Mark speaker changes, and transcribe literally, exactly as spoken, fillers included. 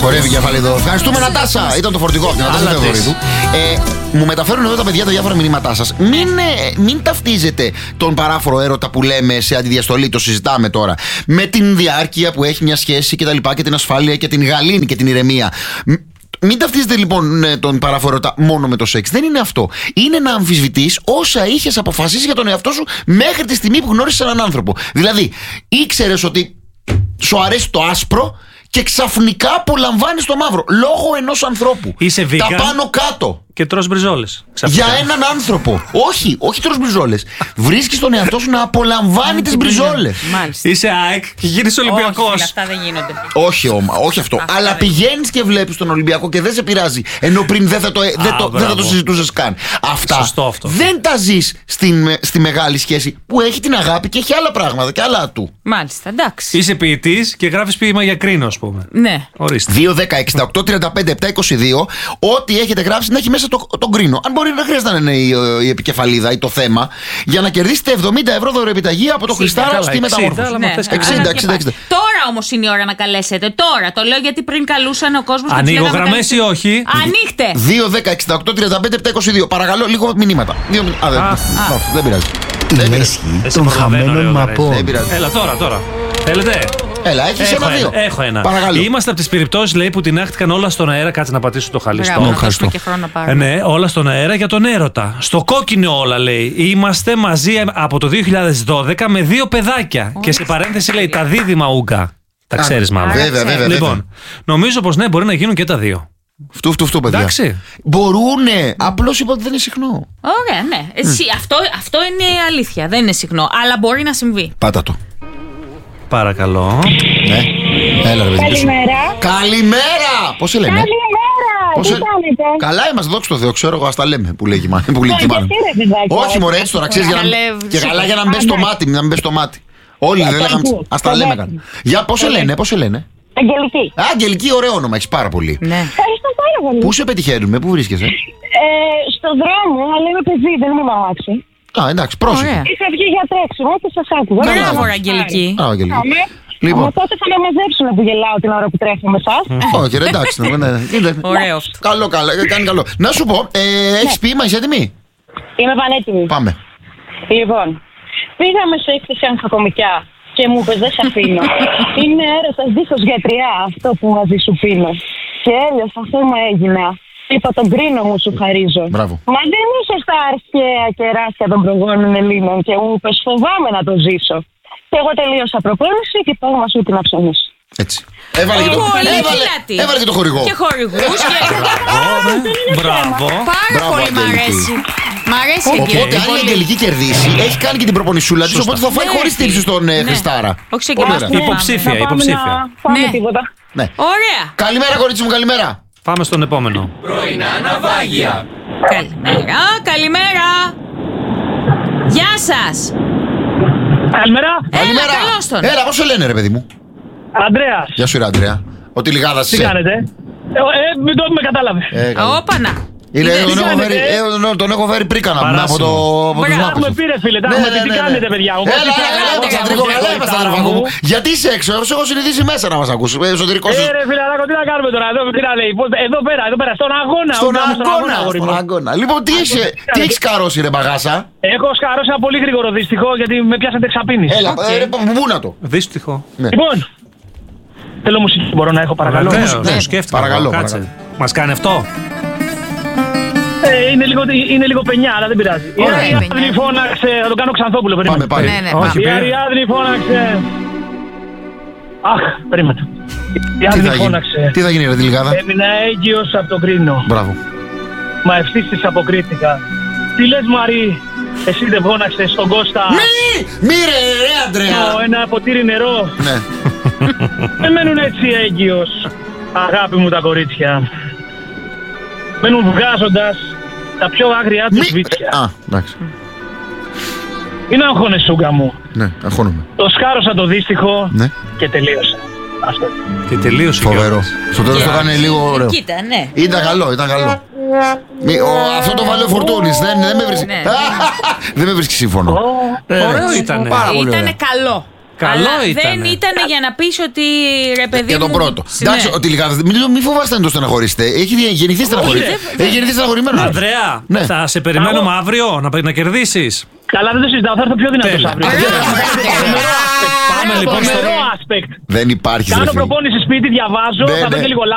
Speaker 1: Χορεύει κεφάλι εδώ. Ευχαριστούμε, Νατάσα. Ήταν το φορτικό από την Νατάσα Θεοδωρίδου. Ε, μου μεταφέρουν εδώ τα παιδιά τα διάφορα μηνύματά σας. Μην, ε, μην ταυτίζετε τον παράφορο έρωτα που λέμε σε αντιδιαστολή, το συζητάμε τώρα, με την διάρκεια που έχει μια σχέση και τα λοιπά, και την ασφάλεια και την γαλήνη και την ηρεμία. Μην ταυτίζετε λοιπόν τον παράφορο έρωτα μόνο με το σεξ. Δεν είναι αυτό. Είναι να αμφισβητείς όσα είχες αποφασίσει για τον εαυτό σου μέχρι τη στιγμή που γνώρισες έναν άνθρωπο. Δηλαδή, ήξερες ότι σου αρέσει το άσπρο και ξαφνικά απολαμβάνεις το μαύρο λόγω ενός ανθρώπου.
Speaker 2: Είσαι vegan.
Speaker 1: Τα πάνω κάτω.
Speaker 2: Και τρως μπριζόλες.
Speaker 1: Για έναν άνθρωπο. όχι, όχι τρως μπριζόλες. Βρίσκεις τον εαυτό σου να απολαμβάνει τις μπριζόλες.
Speaker 3: Μάλιστα.
Speaker 2: Είσαι ΑΕΚ και γίνεις Ολυμπιακός.
Speaker 3: Όχι, αυτά δεν γίνονται.
Speaker 1: Όχι, ωμα, όχι αυτό.
Speaker 3: Αυτά
Speaker 1: Αλλά
Speaker 3: δεν
Speaker 1: πηγαίνεις και βλέπεις τον Ολυμπιακό και δεν σε πειράζει. Ενώ πριν δεν θα το, δεν
Speaker 2: Α,
Speaker 1: το, δεν θα το
Speaker 2: μπράβο.
Speaker 1: συζητούσες καν. Αυτά
Speaker 2: Σωστό αυτό.
Speaker 1: δεν τα ζεις στην, στη μεγάλη σχέση που έχει την αγάπη και έχει άλλα πράγματα και άλλα του.
Speaker 3: Μάλιστα, εντάξει.
Speaker 2: Είσαι ποιητής και γράφεις ποίημα για κρίνο, ας πούμε.
Speaker 3: Ναι.
Speaker 2: Ορίστε.
Speaker 1: δύο δέκα εξήντα οκτώ τριάντα πέντε επτά είκοσι δύο. Ό,τι έχετε γράψει να έχει μέσα το, τον κρίνο. Αν μπορεί να χρειάζεται να είναι η, η επικεφαλίδα ή το θέμα, για να κερδίσετε εβδομήντα ευρώ δωρεοπιταγή από το Χριστάρα
Speaker 2: καλά,
Speaker 1: στη
Speaker 2: εξήντα,
Speaker 1: μεταμόρφωση.
Speaker 2: αλλά
Speaker 3: Ναι,
Speaker 2: μα θες και
Speaker 1: εξήντα,
Speaker 3: αλλά
Speaker 1: εξήντα,
Speaker 3: και
Speaker 1: εξήντα.
Speaker 3: πάλι. Τώρα όμως είναι η ώρα να καλέσετε. Τώρα. Το λέω γιατί πριν καλούσαν ο κόσμος. και τους
Speaker 2: Ανοίγω
Speaker 3: λέγαμε
Speaker 2: γραμμές ή
Speaker 3: καλέστε.
Speaker 2: όχι?
Speaker 3: Ανοίχτε.
Speaker 1: δύο δέκα εξήντα οκτώ τριάντα πέντε επτά είκοσι δύο. Παρακαλώ, λίγο μηνύματα. Δύο μηνύματα. Α, δεν,
Speaker 2: Α,
Speaker 1: α, δεν πειράζει.
Speaker 4: Η
Speaker 1: Δεν πειράζει.
Speaker 4: λέσχη
Speaker 2: Δεν σε
Speaker 4: των
Speaker 2: προλαβαίνω,
Speaker 4: χαμένων
Speaker 2: ρε,
Speaker 4: μαπών.
Speaker 1: Δεν πειράζει.
Speaker 2: Έλα τώρα, τώρα. Θέλετε?
Speaker 1: Έλα, έχεις
Speaker 2: Έχω
Speaker 1: ένα δύο.
Speaker 2: ένα, έχω ένα.
Speaker 1: Παρακαλώ.
Speaker 2: Είμαστε από τις περιπτώσεις, λέει, που τυνάχτηκαν όλα στον αέρα. Κάτσε να πατήσω το χαλί
Speaker 3: Μπράβο,
Speaker 2: στο.
Speaker 3: να
Speaker 1: ευχαριστώ.
Speaker 3: δώσουμε και χρόνο να
Speaker 2: Ε,
Speaker 3: πάρουμε.
Speaker 2: ναι, όλα στον αέρα για τον έρωτα. Στο κόκκινο όλα, λέει. Είμαστε μαζί από το δύο χιλιάδες δώδεκα με δύο παιδάκια. Και σε παρένθεση λέει τα δίδυμα ούγκα. Τα ξέρεις μάλλον.
Speaker 1: Βέβαια, βέβαια, βέβαια.
Speaker 2: Λοιπόν, νομίζω πως ναι, μπορεί να γίνουν και τα δύο.
Speaker 1: Φτού, φτού, φτού, παιδιά.
Speaker 2: Εντάξει.
Speaker 1: Μπορούνε. Απλώς είπα ότι δεν είναι συχνό.
Speaker 3: Ωραία, ναι. Εσύ, αυτό, αυτό είναι αλήθεια. Δεν είναι συχνό. Αλλά μπορεί να συμβεί.
Speaker 1: Πάτα το.
Speaker 2: Παρακαλώ.
Speaker 1: Ναι. Έλα, ρε παιδί.
Speaker 5: Καλημέρα.
Speaker 1: Καλημέρα! Πώς σε λένε?
Speaker 5: Καλημέρα.
Speaker 1: Πώς
Speaker 5: Τι
Speaker 1: σε-
Speaker 5: κάνετε?
Speaker 1: Καλά είμαστε, δόξα τω Θεώ, ξέρω εγώ, ας τα λέμε που λέγει η μάνα. Που λέει και η
Speaker 5: Όχι,
Speaker 1: μάνα.
Speaker 5: εσύ, ρε, παιδάκι,
Speaker 1: Όχι, μωρέ, έτσι τώρα ξέρεις για να.
Speaker 3: Καλέ,
Speaker 1: Και
Speaker 3: σупер.
Speaker 1: καλά για να μην μπες στο μάτι, να μην μπες στο μάτι. Όλοι δεν λέγαμε.
Speaker 5: ακούω.
Speaker 1: Ας τα λέμε καλά. Για πώς σε λένε, πώς σε λένε?
Speaker 5: Αγγελική.
Speaker 1: Α, Αγγελική, ωραίο όνομα, έχεις πάρα πολύ.
Speaker 3: Ναι.
Speaker 5: Ευχαριστώ πάρα πολύ.
Speaker 1: Πού σε πετυχαίνουμε, πού βρίσκεσαι?
Speaker 5: Ε, στο δρόμο, αλλά είμαι παιδί, δεν είμαι αμάξι.
Speaker 1: Α, εντάξει, πρόσεχε.
Speaker 3: Ωραία.
Speaker 5: Είχα βγει για τρέξιμο και σας άκουγα.
Speaker 3: Μπράβο,
Speaker 5: Δεν
Speaker 3: ρε, Αγγελική.
Speaker 1: Α, Αγγελική.
Speaker 5: Πάμε.
Speaker 1: Λοιπόν.
Speaker 5: Αλλά τότε θα με μαζέψουν που γελάω την ώρα που τρέχω με εσάς.
Speaker 1: Όχι, ρε, εντάξει. ναι, ναι, ναι.
Speaker 3: Ωραίο αυτό.
Speaker 1: Καλό, καλό, ε, κάνει καλό. Να σου πω, ε, έχεις ποίημα, είσαι έτοιμη?
Speaker 5: Είμαι πανέτοιμη.
Speaker 1: Πάμε.
Speaker 5: Λοιπόν, πήγαμε σε έκθεση ανθοκομικιά και μου είπες δεν σε αφήνω. Είναι έρωτας δίχως γιατριά αυτό που μαζί σου πίνω. Και έλειωσα, θέμα έγινα. Είπα τον κρίνο μου σου χαρίζω.
Speaker 1: Μπράβο.
Speaker 5: Μα δεν είσαι στα αρχαία κεράσια των προγόνων Ελλήνων και μου είπες φοβάμαι να το ζήσω. Και εγώ τελείωσα προπόνηση και πάω μας ούτε να ψωνίσω.
Speaker 1: Έτσι. Έβαλε και το,
Speaker 3: Πολύ
Speaker 1: έβαλε,
Speaker 3: δυνατή.
Speaker 1: έβαλε και το χορηγό.
Speaker 3: Και χορηγούς και...
Speaker 2: Μπράβο.
Speaker 3: Πάρα
Speaker 1: Μπράβο,
Speaker 3: πολύ μ'
Speaker 1: Αγγελική.
Speaker 3: αρέσει. Μ' αρέσει η
Speaker 1: Οπότε,
Speaker 3: Αγγελική.
Speaker 1: αν η
Speaker 3: πολύ.
Speaker 1: Αγγελική κερδίσει, έχει κάνει και την προπονησούλα τη, οπότε θα φάει
Speaker 3: Ναι,
Speaker 1: χωρίς τύψη στον ε,
Speaker 3: ναι.
Speaker 1: Χριστάρα.
Speaker 3: Όχι σε
Speaker 1: Πολύ
Speaker 3: κεράσι.
Speaker 1: ωραία.
Speaker 3: Ναι.
Speaker 2: Υποψήφια,
Speaker 5: Να πάμε
Speaker 2: υποψήφια.
Speaker 5: να φάμε
Speaker 3: Ναι.
Speaker 5: τίποτα.
Speaker 1: Ναι.
Speaker 3: Ωραία.
Speaker 1: Καλημέρα, κορίτσι μου, καλημέρα.
Speaker 2: Πάμε στον επόμενο.
Speaker 3: Καλημέρα, καλημέρα. Γεια σας.
Speaker 6: Καλημέρα,
Speaker 1: Καλημέρα.
Speaker 3: καλώς τον.
Speaker 1: Έλα, πώς σε λένε, ρε παιδί μου?
Speaker 6: Αντρέας.
Speaker 1: Γεια σου, ρε Αντρέα. Ο Τυλιγάδας
Speaker 6: Τι
Speaker 1: είσαι.
Speaker 6: κάνετε? Ε, ε, μην το με κατάλαβε.
Speaker 1: Ε, καλό.
Speaker 3: Όπανα.
Speaker 1: Είναι,
Speaker 3: Είδες.
Speaker 1: τον, έχω
Speaker 6: κάνετε,
Speaker 1: φέρει,
Speaker 6: ε?
Speaker 1: ε, τον- τον έχω φέρει πρίκα να πούμε από, το,
Speaker 2: Παράσιμο.
Speaker 1: από τους
Speaker 3: Μπράβο.
Speaker 1: μάπες
Speaker 6: Έχουμε
Speaker 1: του.
Speaker 6: πει ρε φίλε, τα
Speaker 1: Ναι,
Speaker 6: έχουμε
Speaker 1: ναι,
Speaker 6: πει τι
Speaker 1: ναι, ναι.
Speaker 6: κάνετε παιδιά μου.
Speaker 1: Έλα,
Speaker 6: Πώς
Speaker 1: έλα,
Speaker 6: τι
Speaker 1: καλά,
Speaker 6: κάνετε,
Speaker 1: είμαστε,
Speaker 6: κάνετε,
Speaker 1: Αντρικό, καλά
Speaker 6: κάνετε,
Speaker 1: είμαστε,
Speaker 6: κάνετε,
Speaker 1: αδερφάκο μου.
Speaker 6: μου.
Speaker 1: Γιατί είσαι έξω, εγώ σε έχω συνηθίσει μέσα να μας ακούς. ε, Εσωτερικός
Speaker 6: Ε
Speaker 1: σου.
Speaker 6: ρε φιλαράκο, τι να κάνουμε τώρα, εδώ τι να λέει. Πώς- Εδώ πέρα, εδώ πέρα, στον αγώνα.
Speaker 1: Στον
Speaker 6: Ουκά μου,
Speaker 1: αγώνα,
Speaker 6: αγόρι
Speaker 1: στον
Speaker 6: μου.
Speaker 1: αγώνα. Λοιπόν, τι έχεις, ε, τι έχεις καρώσει, ρε μπαγάσα?
Speaker 6: Έχω σκαρώσει ένα πολύ γρήγορο δυστυχώ γιατί με πιάσατε εξαπίνης.
Speaker 1: Έλα, ε, ρε, πού να το.
Speaker 2: Δύστιχο.
Speaker 6: Λοιπόν, θέλω μουσική, μπορώ να έχω παρακαλώ.
Speaker 2: Βεβαίως,
Speaker 1: ναι.
Speaker 2: το σκέφτηκα.
Speaker 1: Παρακαλώ,
Speaker 2: Κάτσε.
Speaker 1: παρακαλώ.
Speaker 2: Μας κάνει αυτό.
Speaker 6: Ε, είναι, λίγο, είναι λίγο πενιά, αλλά δεν πειράζει. Η
Speaker 3: Ωραία,
Speaker 6: Αριάδνη
Speaker 3: πενιά.
Speaker 6: φώναξε, θα το κάνω Ξανθόπουλο,
Speaker 1: Πάμε
Speaker 6: περίμενε.
Speaker 1: πάλι.
Speaker 3: Ναι, ναι,
Speaker 2: Όχι,
Speaker 3: πάμε.
Speaker 6: Η
Speaker 2: πήρε.
Speaker 6: Αριάδνη φώναξε. Αχ, περίμενε. Η
Speaker 1: Τι
Speaker 6: Αριάδνη
Speaker 1: θα γίνει,
Speaker 6: φώναξε.
Speaker 1: τι θα γίνει, ρε Τυλιγάδα?
Speaker 6: Έμεινα έγκυος από τον κρίνο.
Speaker 1: Μπράβο.
Speaker 6: Μα ευθύς της αποκρίθηκα. Τι λες Μαρή, εσύ δεν φώναξες στον Κώστα?
Speaker 1: Μη! Μη ρε, ρε Αντρέα.
Speaker 6: Το ένα ποτήρι νερό.
Speaker 1: Ναι.
Speaker 6: Δεν μένουν έτσι έγκυος, αγάπη μου τα κορίτσια. Μένουν βγάζοντας τα πιο άγριά τους
Speaker 1: Μη...
Speaker 6: βίτσια.
Speaker 1: Α, εντάξει.
Speaker 6: Είναι αγχώνες σούγκα μου.
Speaker 1: Ναι, αγχώνομαι.
Speaker 6: Το σκάρωσα το δύστιχο
Speaker 1: Ναι.
Speaker 6: και τελείωσα. Αυτό.
Speaker 2: Και τελείωσε.
Speaker 1: Φοβερό.
Speaker 2: κιόλας.
Speaker 1: Στο τέλος το έκανε λίγο ωραίο.
Speaker 3: Κοίτα, ναι.
Speaker 1: Ήταν καλό, ήταν καλό. Μη, ο, αυτό το βάλε ο Φορτούνης, δεν, δεν με βρίσκει.
Speaker 3: Ναι.
Speaker 1: Δεν με βρίσκει σύμφωνο.
Speaker 2: Ωραίο ήτανε.
Speaker 1: Πάρα πολύ
Speaker 3: Ήτανε
Speaker 1: ωραία.
Speaker 3: καλό.
Speaker 2: Καλό
Speaker 3: Αλλά
Speaker 2: ήταν.
Speaker 3: δεν ήταν για να πεις ότι ρε παιδί
Speaker 1: Για τον
Speaker 3: μου,
Speaker 1: πρώτο.
Speaker 3: ναι.
Speaker 1: Εντάξει, ότι λιγάδα. Μην, μην φοβάστε να το στεναχωρήσετε. Έχει γεννηθεί στεναχωρημένο. Έχει γεννηθεί στεναχωρημένο.
Speaker 2: Ανδρέα,
Speaker 1: Ναι.
Speaker 2: θα σε περιμένουμε αύριο να, να κερδίσεις.
Speaker 6: Καλά, δεν το συζητάω, θα έρθω πιο δυνατός
Speaker 2: Τέλεια.
Speaker 6: αύριο.
Speaker 2: Πάμε λοιπόν στο.
Speaker 6: Τρομερό aspect.
Speaker 1: Δεν υπάρχει.
Speaker 6: Κάνω
Speaker 1: ρε φίλε.
Speaker 6: προπόνηση σπίτι, διαβάζω,
Speaker 1: Ναι,
Speaker 6: θα δω
Speaker 1: ναι.
Speaker 6: και λίγο